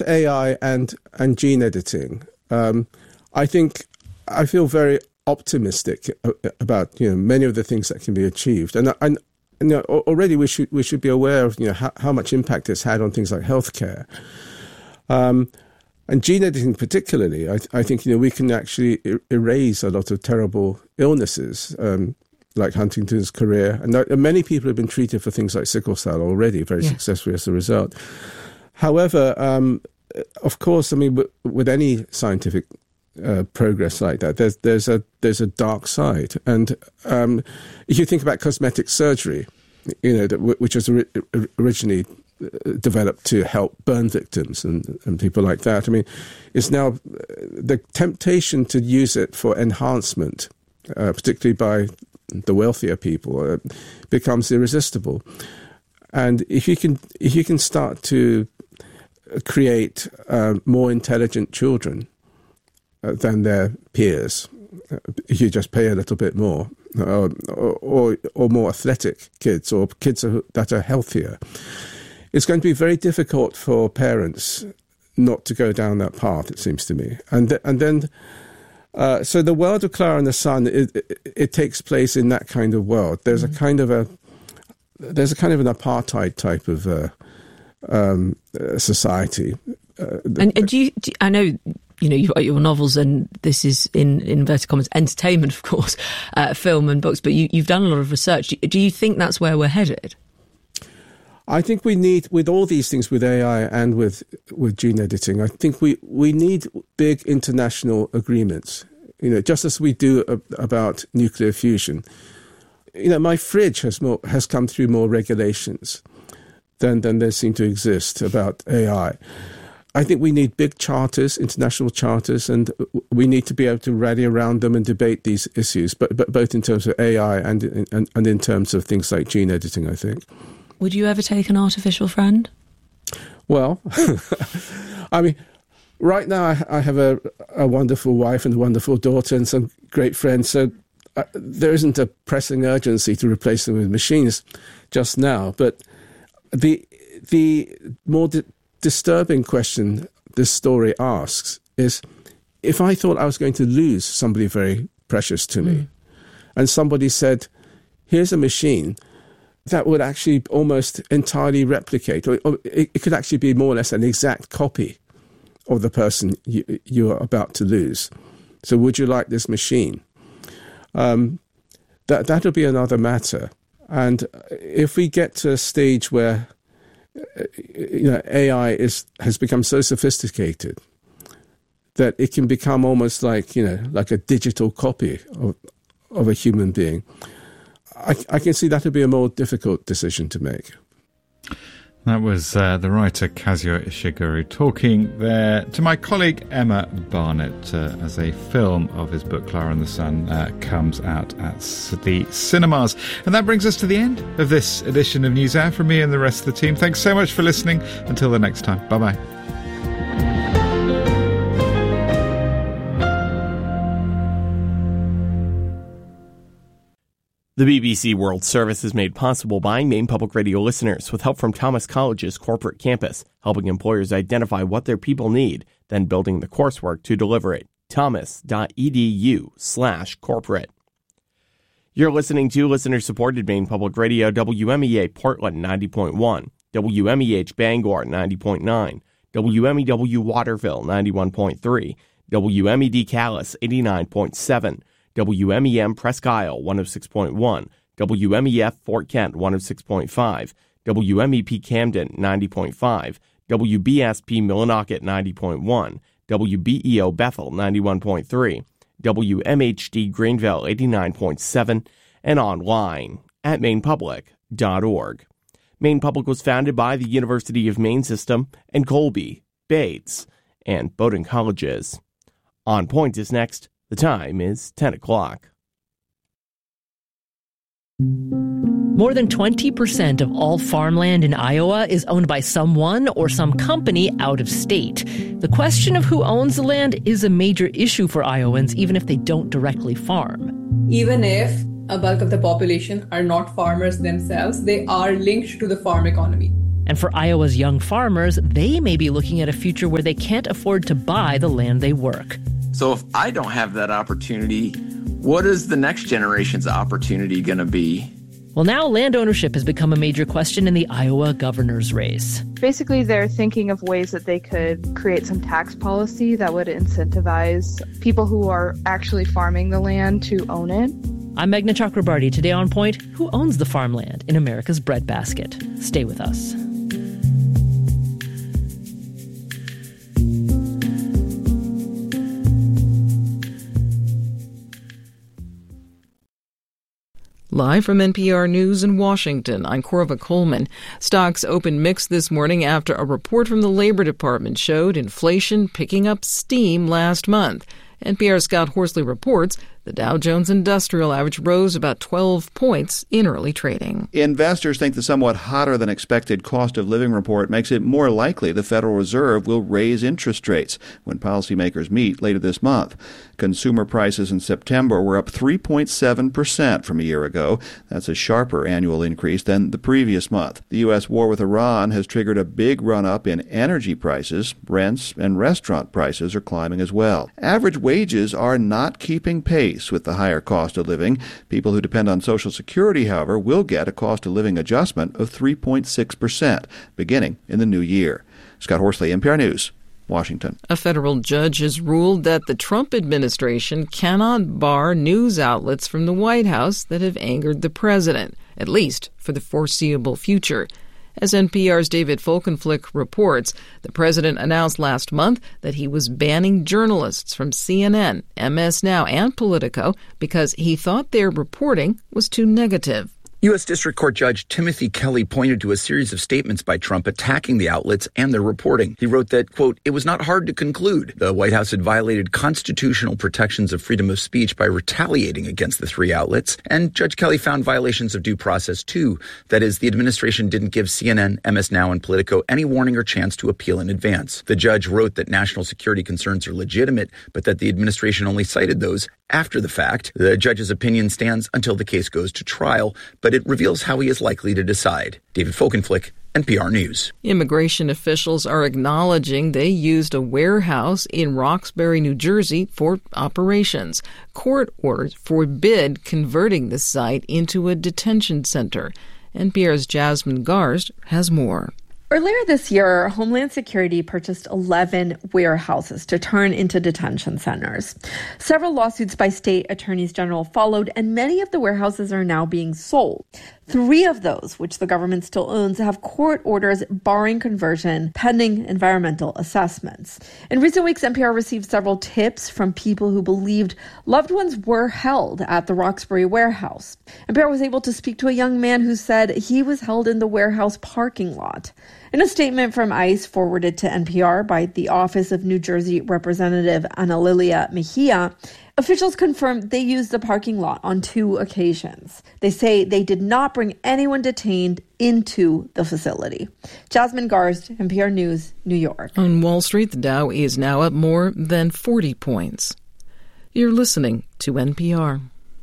AI and gene editing, I feel very optimistic about many of the things that can be achieved, and already we should be aware of how much impact it's had on things like healthcare, and gene editing particularly. I think we can actually erase a lot of terrible illnesses like Huntington's, chorea, and many people have been treated for things like sickle cell already very successfully as a result. However, of course, I mean, with any scientific progress like that, there's a dark side, and if you think about cosmetic surgery, which was originally developed to help burn victims and people like that. I mean, it's now the temptation to use it for enhancement, particularly by the wealthier people, becomes irresistible. And if you can start to create more intelligent children than their peers, if you just pay a little bit more, or more athletic kids, or kids that are healthier, it's going to be very difficult for parents not to go down that path, it seems to me. And then, so the world of Clara and the Sun, it takes place in that kind of world. There's a kind of an apartheid type of society. And do you? I know. You've got your novels, and this is in inverted commas entertainment, of course, film and books. But you've done a lot of research. Do you think that's where we're headed? I think we need, with all these things, with AI and with gene editing, I think we need big international agreements. Just as we do about nuclear fusion. My fridge has come through more regulations than there seem to exist about AI. I think we need big charters, international charters, and we need to be able to rally around them and debate these issues, but both in terms of AI and in terms of things like gene editing, I think. Would you ever take an artificial friend? Well, I mean, right now I have a wonderful wife and a wonderful daughter and some great friends, so there isn't a pressing urgency to replace them with machines just now. But the more disturbing question this story asks is, if I thought I was going to lose somebody very precious to me, and somebody said, here's a machine that would actually almost entirely replicate, or it could actually be more or less an exact copy of the person you are about to lose. So would you like this machine? That'll be another matter. And if we get to a stage where AI has become so sophisticated that it can become almost like a digital copy of a human being, I can see that would be a more difficult decision to make. That was the writer Kazuo Ishiguro talking there to my colleague Emma Barnett as a film of his book Clara and the Sun comes out at the cinemas. And that brings us to the end of this edition of NewsHour. From me and the rest of the team, thanks so much for listening. Until the next time, bye-bye. The BBC World Service is made possible by Maine Public Radio listeners with help from Thomas College's corporate campus, helping employers identify what their people need, then building the coursework to deliver it. thomas.edu/corporate. You're listening to listener-supported Maine Public Radio, WMEA Portland 90.1, WMEH Bangor 90.9, WMEW Waterville 91.3, WMED Calais 89.7, WMEM Presque Isle 106.1, WMEF Fort Kent 106.5, WMEP Camden 90.5, WBSP Millinocket 90.1, WBEO Bethel 91.3, WMHD Greenville 89.7, and online at mainepublic.org. Maine Public was founded by the University of Maine System and Colby, Bates, and Bowdoin Colleges. On Point is next. The time is 10 o'clock. More than 20% of all farmland in Iowa is owned by someone or some company out of state. The question of who owns the land is a major issue for Iowans, even if they don't directly farm. Even if a bulk of the population are not farmers themselves, they are linked to the farm economy. And for Iowa's young farmers, they may be looking at a future where they can't afford to buy the land they work. So if I don't have that opportunity, what is the next generation's opportunity going to be? Well, now land ownership has become a major question in the Iowa governor's race. Basically, they're thinking of ways that they could create some tax policy that would incentivize people who are actually farming the land to own it. I'm Meghna Chakrabarti. Today on Point, who owns the farmland in America's breadbasket? Stay with us. Live from NPR News in Washington, I'm Corva Coleman. Stocks opened mixed this morning after a report from the Labor Department showed inflation picking up steam last month. NPR's Scott Horsley reports the Dow Jones Industrial Average rose about 12 points in early trading. Investors think the somewhat hotter than expected cost of living report makes it more likely the Federal Reserve will raise interest rates when policymakers meet later this month. Consumer prices in September were up 3.7% from a year ago. That's a sharper annual increase than the previous month. The U.S. war with Iran has triggered a big run-up in energy prices. Rents and restaurant prices are climbing as well. Average wages are not keeping pace with the higher cost of living. People who depend on Social Security, however, will get a cost of living adjustment of 3.6% beginning in the new year. Scott Horsley, NPR News, Washington. A federal judge has ruled that the Trump administration cannot bar news outlets from the White House that have angered the president, at least for the foreseeable future. As NPR's David Folkenflik reports, the president announced last month that he was banning journalists from CNN, MS Now, and Politico because he thought their reporting was too negative. U.S. District Court Judge Timothy Kelly pointed to a series of statements by Trump attacking the outlets and their reporting. He wrote that, quote, "It was not hard to conclude the White House had violated constitutional protections of freedom of speech by retaliating against the three outlets." And Judge Kelly found violations of due process, too. That is, the administration didn't give CNN, MS Now, and Politico any warning or chance to appeal in advance. The judge wrote that national security concerns are legitimate, but that the administration only cited those after the fact. The judge's opinion stands until the case goes to trial, but it reveals how he is likely to decide. David Folkenflik, NPR News. Immigration officials are acknowledging they used a warehouse in Roxbury, New Jersey for operations. Court orders forbid converting the site into a detention center. NPR's Jasmine Garst has more. Earlier this year, Homeland Security purchased 11 warehouses to turn into detention centers. Several lawsuits by state attorneys general followed, and many of the warehouses are now being sold. 3 of those, which the government still owns, have court orders barring conversion pending environmental assessments. In recent weeks, NPR received several tips from people who believed loved ones were held at the Roxbury warehouse. NPR was able to speak to a young man who said he was held in the warehouse parking lot. In a statement from ICE forwarded to NPR by the Office of New Jersey Representative Ana Lilia Mejia, officials confirmed they used the parking lot on 2 occasions. They say they did not bring anyone detained into the facility. Jasmine Garst, NPR News, New York. On Wall Street, the Dow is now up more than 40 points. You're listening to NPR.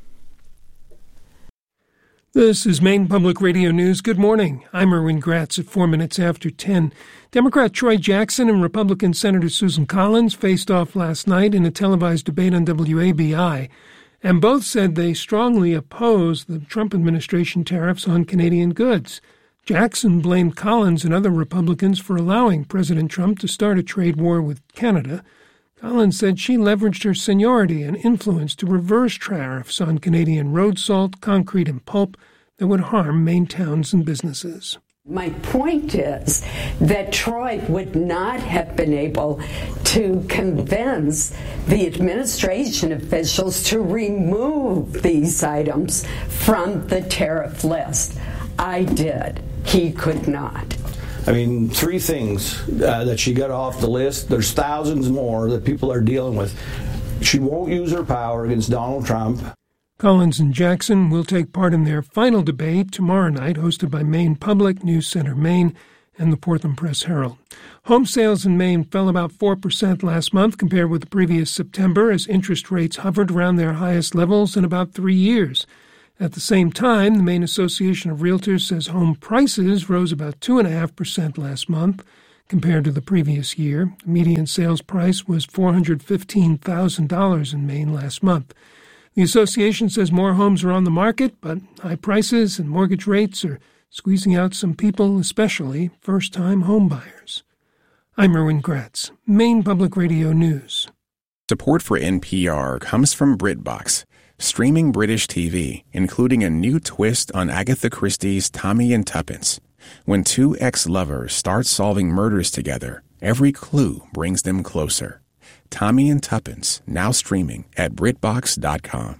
This is Maine Public Radio News. Good morning. I'm Erwin Gratz at 4 minutes after 10. Democrat Troy Jackson and Republican Senator Susan Collins faced off last night in a televised debate on WABI, and both said they strongly oppose the Trump administration tariffs on Canadian goods. Jackson blamed Collins and other Republicans for allowing President Trump to start a trade war with Canada. Collins said she leveraged her seniority and influence to reverse tariffs on Canadian road salt, concrete, and pulp that would harm Maine towns and businesses. My point is that Troy would not have been able to convince the administration officials to remove these items from the tariff list. I did. He could not. I mean, 3 things that she got off the list. There's thousands more that people are dealing with. She won't use her power against Donald Trump. Collins and Jackson will take part in their final debate tomorrow night, hosted by Maine Public, News Center Maine, and the Portland Press-Herald. Home sales in Maine fell about 4% last month compared with the previous September as interest rates hovered around their highest levels in about 3 years. At the same time, the Maine Association of Realtors says home prices rose about 2.5% last month compared to the previous year. The median sales price was $415,000 in Maine last month. The association says more homes are on the market, but high prices and mortgage rates are squeezing out some people, especially first-time home buyers. I'm Erwin Gratz, Maine Public Radio News. Support for NPR comes from BritBox, streaming British TV, including a new twist on Agatha Christie's Tommy and Tuppence. When two ex-lovers start solving murders together, every clue brings them closer. Tommy and Tuppence, now streaming at BritBox.com.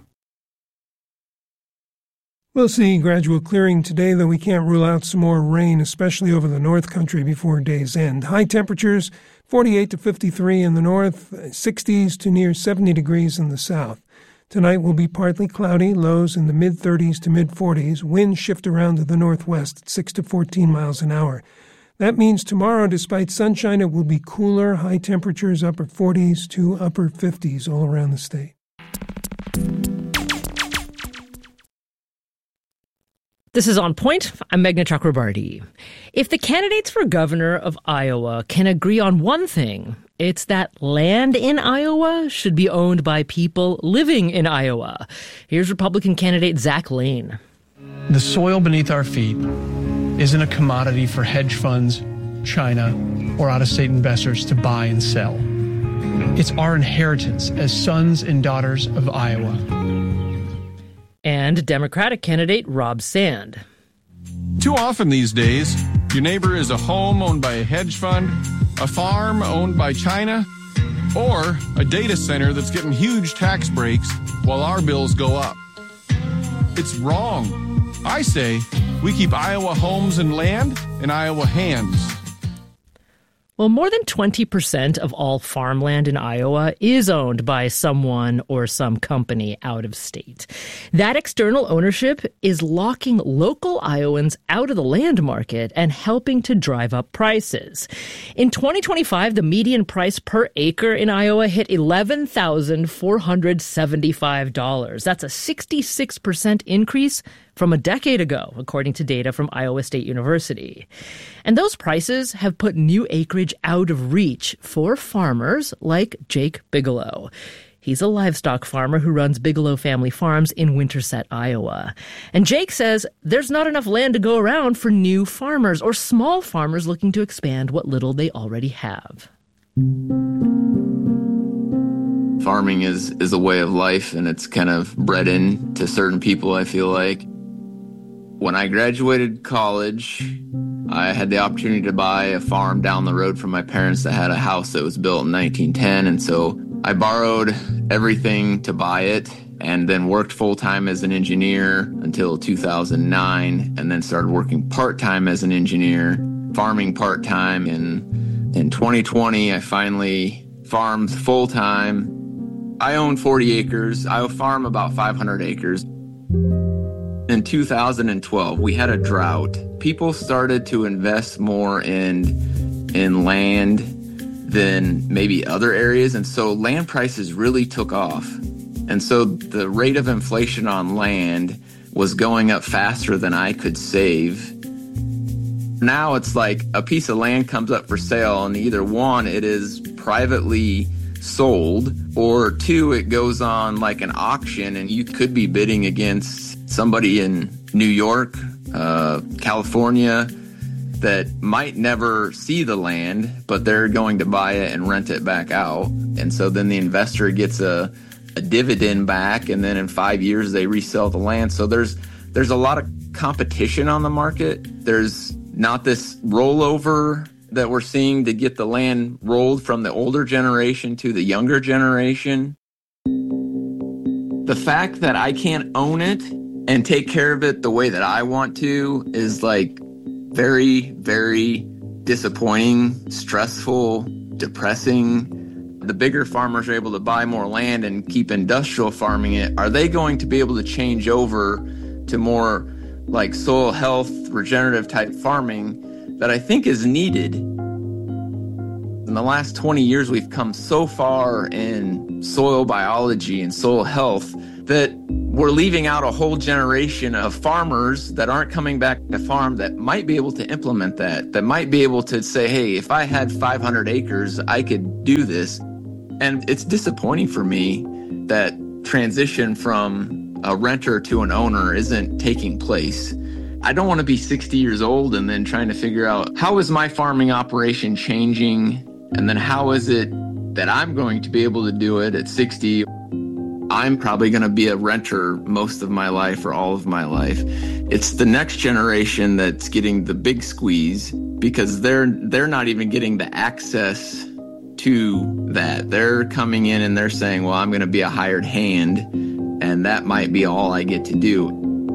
We'll see gradual clearing today, though we can't rule out some more rain, especially over the North Country before day's end. High temperatures, 48 to 53 in the north, 60s to near 70 degrees in the south. Tonight will be partly cloudy, lows in the mid-30s to mid-40s. Winds shift around to the northwest at 6 to 14 miles an hour. That means tomorrow, despite sunshine, it will be cooler, high temperatures upper 40s to upper 50s all around the state. This is On Point. I'm Meghna Chakrabarti. If the candidates for governor of Iowa can agree on one thing, it's that land in Iowa should be owned by people living in Iowa. Here's Republican candidate Zach Lane. The soil beneath our feet isn't a commodity for hedge funds, China, or out-of-state investors to buy and sell. It's our inheritance as sons and daughters of Iowa. And Democratic candidate Rob Sand. Too often these days, your neighbor is a home owned by a hedge fund, a farm owned by China, or a data center that's getting huge tax breaks while our bills go up. It's wrong. I say we keep Iowa homes and land in Iowa hands. Well, more than 20% of all farmland in Iowa is owned by someone or some company out of state. That external ownership is locking local Iowans out of the land market and helping to drive up prices. In 2025, the median price per acre in Iowa hit $11,475. That's a 66% increase from a decade ago, according to data from Iowa State University. And those prices have put new acreage out of reach for farmers like Jake Bigelow. He's a livestock farmer who runs Bigelow Family Farms in Winterset, Iowa. And Jake says there's not enough land to go around for new farmers or small farmers looking to expand what little they already have. Farming is a way of life, and it's kind of bred into certain people, I feel like. When I graduated college, I had the opportunity to buy a farm down the road from my parents that had a house that was built in 1910. And so I borrowed everything to buy it and then worked full-time as an engineer until 2009, and then started working part-time as an engineer, farming part-time. And in 2020, I finally farmed full-time. I own 40 acres. I farm about 500 acres. In 2012, we had a drought. People started to invest more in land than maybe other areas, and so land prices really took off. And so the rate of inflation on land was going up faster than I could save. Now it's like a piece of land comes up for sale, and either one, it is privately sold, or two, it goes on like an auction, and you could be bidding against somebody in New York, California, that might never see the land, but they're going to buy it and rent it back out. And so then the investor gets a dividend back, and then in 5 years they resell the land. So there's a lot of competition on the market. There's not this rollover that we're seeing to get the land rolled from the older generation to the younger generation. The fact that I can't own it and take care of it the way that I want to is like very, very disappointing, stressful, depressing. The bigger farmers are able to buy more land and keep industrial farming it. Are they going to be able to change over to more like soil health, regenerative type farming that I think is needed? In the last 20 years, we've come so far in soil biology and soil health that we're leaving out a whole generation of farmers that aren't coming back to farm that might be able to implement that might be able to say, hey, if I had 500 acres, I could do this. And it's disappointing for me that transition from a renter to an owner isn't taking place. I don't want to be 60 years old and then trying to figure out how is my farming operation changing, and then how is it that I'm going to be able to do it at 60. I'm probably going to be a renter most of my life or all of my life. It's the next generation that's getting the big squeeze because they're not even getting the access to that. They're coming in and they're saying, well, I'm going to be a hired hand, and that might be all I get to do.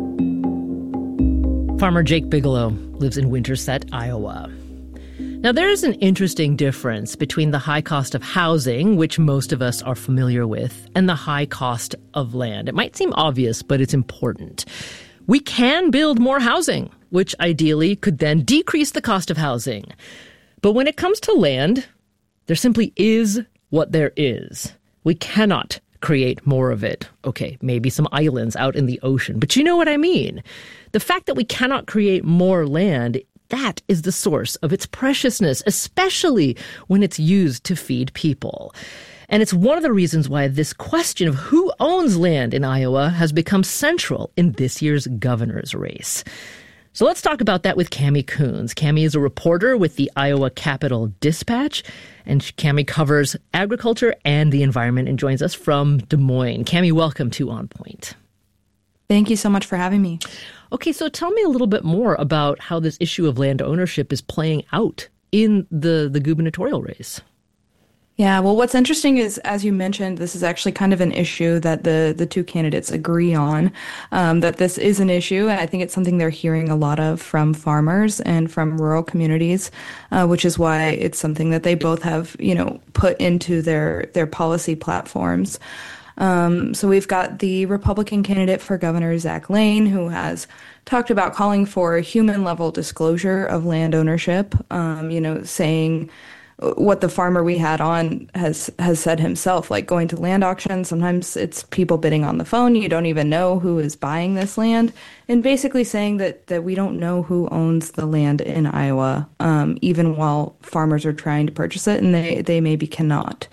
Farmer Jake Bigelow lives in Winterset, Iowa. Now, there is an interesting difference between the high cost of housing, which most of us are familiar with, and the high cost of land. It might seem obvious, but it's important. We can build more housing, which ideally could then decrease the cost of housing. But when it comes to land, there simply is what there is. We cannot create more of it. Okay, maybe some islands out in the ocean, but you know what I mean. The fact that we cannot create more land, that is the source of its preciousness, especially when it's used to feed people. And it's one of the reasons why this question of who owns land in Iowa has become central in this year's governor's race. So let's talk about that with Cami Coons. Cami is a reporter with the Iowa Capital Dispatch, and Cami covers agriculture and the environment and joins us from Des Moines. Cami, welcome to On Point. Thank you so much for having me. Okay, so tell me a little bit more about how this issue of land ownership is playing out in the gubernatorial race. Yeah, well, what's interesting is, as you mentioned, this is actually kind of an issue that the two candidates agree on, that this is an issue. And I think it's something they're hearing a lot of from farmers and from rural communities, which is why it's something that they both have, put into their policy platforms. So we've got the Republican candidate for governor, Zach Lane, who has talked about calling for human level disclosure of land ownership, saying what the farmer we had on has said himself, like going to land auctions. Sometimes it's people bidding on the phone. You don't even know who is buying this land, and basically saying that we don't know who owns the land in Iowa, even while farmers are trying to purchase it, and they maybe cannot.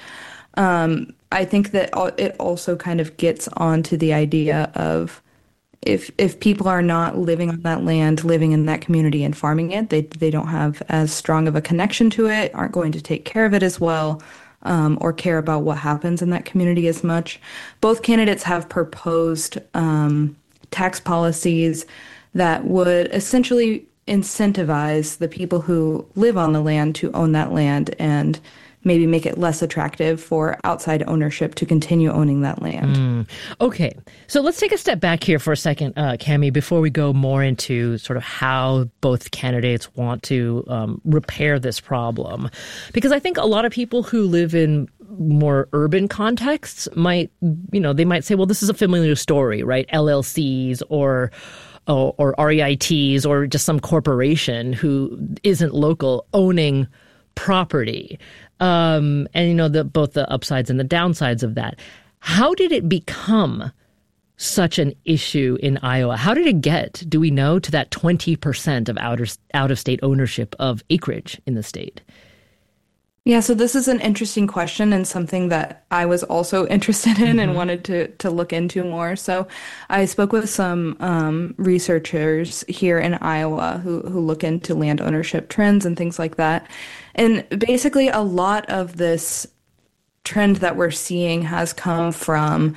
I think that it also kind of gets onto the idea of if people are not living on that land, living in that community and farming it, they don't have as strong of a connection to it, aren't going to take care of it as well, or care about what happens in that community as much. Both candidates have proposed tax policies that would essentially incentivize the people who live on the land to own that land and maybe make it less attractive for outside ownership to continue owning that land. Okay, so let's take a step back here for a second, Cami, before we go more into sort of how both candidates want to repair this problem. Because I think a lot of people who live in more urban contexts might say, well, this is a familiar story, right? LLCs or REITs or just some corporation who isn't local owning property. And both the upsides and the downsides of that. How did it become such an issue in Iowa? How did it get, do we know, to that 20% of out-of-state ownership of acreage in the state? Yeah, so this is an interesting question and something that I was also interested in and wanted to look into more. So I spoke with some researchers here in Iowa who look into land ownership trends and things like that. And basically a lot of this trend that we're seeing has come from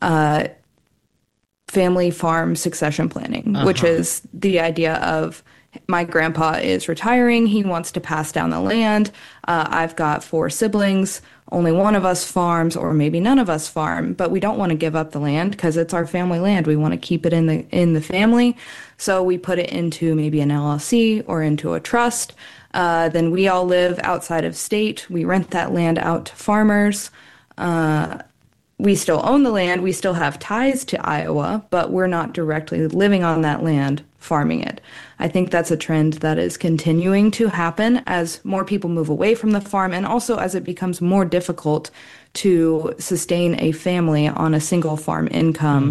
family farm succession planning, which is the idea of my grandpa is retiring. He wants to pass down the land. I've got 4 siblings. Only one of us farms, or maybe none of us farm, but we don't want to give up the land because it's our family land. We want to keep it in the family. So we put it into maybe an LLC or into a trust. Then we all live outside of state. We rent that land out to farmers. We still own the land. We still have ties to Iowa, but we're not directly living on that land, farming it. I think that's a trend that is continuing to happen as more people move away from the farm, and also as it becomes more difficult to sustain a family on a single farm income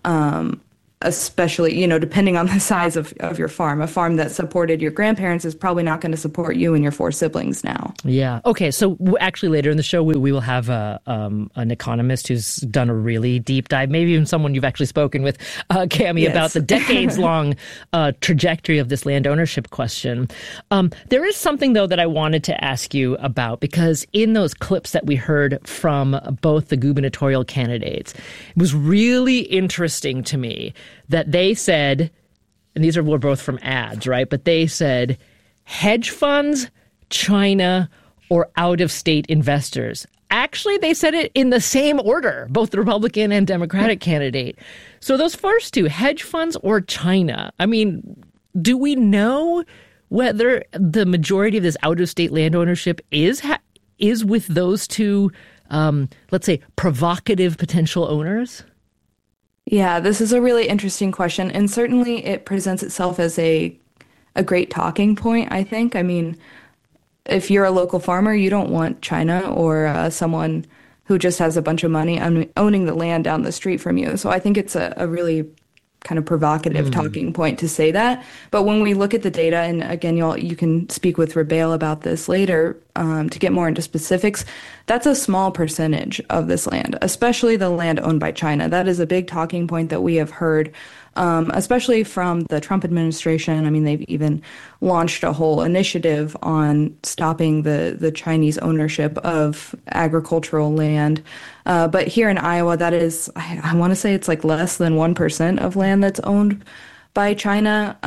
especially, you know, depending on the size of your farm. A farm that supported your grandparents is probably not going to support you and your 4 siblings now. Yeah. Okay. So actually later in the show, we will have an economist who's done a really deep dive, maybe even someone you've actually spoken with, Cami, yes, about the decades-long trajectory of this land ownership question. There is something, though, that I wanted to ask you about, because in those clips that we heard from both the gubernatorial candidates, it was really interesting to me that they said, and these were both from ads, right? But they said, hedge funds, China, or out-of-state investors. Actually, they said it in the same order, both the Republican and Democratic candidate. So those first two, hedge funds or China, I mean, do we know whether the majority of this out-of-state land ownership is with those two, let's say, provocative potential owners? Yeah, this is a really interesting question, and certainly it presents itself as a great talking point, I think. I mean, if you're a local farmer, you don't want China or someone who just has a bunch of money owning the land down the street from you. So I think it's a really kind of provocative talking point to say that. But when we look at the data, and again, you can speak with Rabail about this later to get more into specifics, that's a small percentage of this land, especially the land owned by China. That is a big talking point that we have heard, especially from the Trump administration. I mean, they've even launched a whole initiative on stopping the Chinese ownership of agricultural land. But here in Iowa, that is, I want to say it's like less than 1% of land that's owned by China.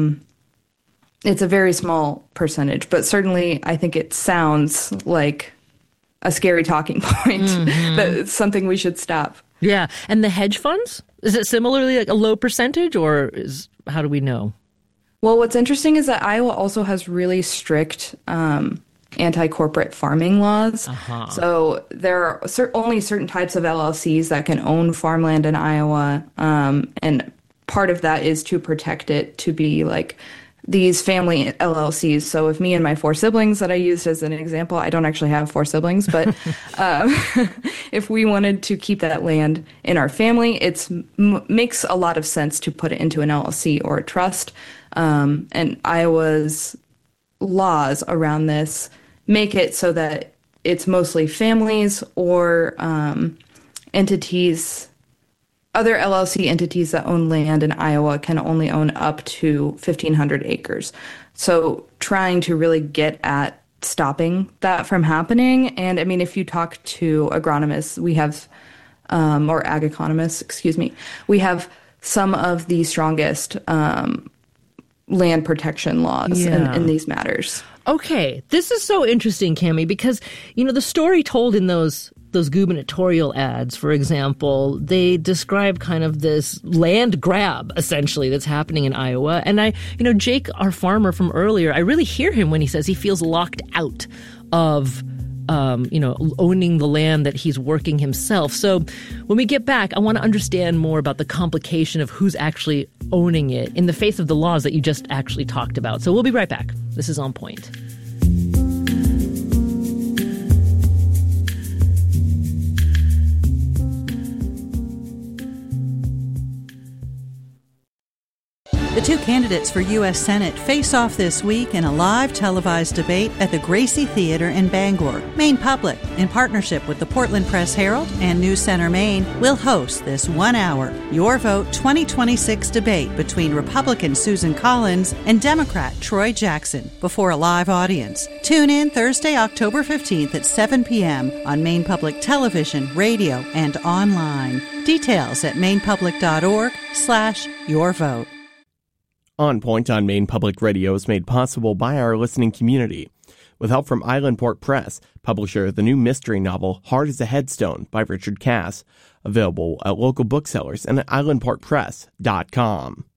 It's a very small percentage, but certainly I think it sounds like a scary talking point. That it's something we should stop. Yeah. And the hedge funds? Is it similarly like a low percentage, or how do we know? Well, what's interesting is that Iowa also has really strict anti-corporate farming laws. So there are only certain types of LLCs that can own farmland in Iowa. And part of that is to protect it to be like these family LLCs. So if me and my 4 siblings that I used as an example, I don't actually have 4 siblings, but if we wanted to keep that land in our family, it makes a lot of sense to put it into an LLC or a trust. And Iowa's laws around this make it so that it's mostly families or entities. Other LLC entities that own land in Iowa can only own up to 1,500 acres. So trying to really get at stopping that from happening. And I mean, if you talk to agronomists, we have, or ag economists, excuse me, we have some of the strongest land protection laws in these matters. Okay, this is so interesting, Cami, because, you know, the story told in those gubernatorial ads, for example, they describe kind of this land grab, essentially, that's happening in Iowa. And Jake, our farmer from earlier, I really hear him when he says he feels locked out of, owning the land that he's working himself. So when we get back, I want to understand more about the complication of who's actually owning it in the face of the laws that you just actually talked about. So we'll be right back. This is On Point. The 2 candidates for U.S. Senate face off this week in a live televised debate at the Gracie Theater in Bangor. Maine Public, in partnership with the Portland Press-Herald and News Center Maine, will host this 1-hour Your Vote 2026 debate between Republican Susan Collins and Democrat Troy Jackson before a live audience. Tune in Thursday, October 15th at 7 p.m. on Maine Public Television, radio, and online. Details at mainepublic.org/yourvote. On Point on Maine Public Radio is made possible by our listening community. With help from Islandport Press, publisher of the new mystery novel Hard as a Headstone by Richard Cass, available at local booksellers and at islandportpress.com.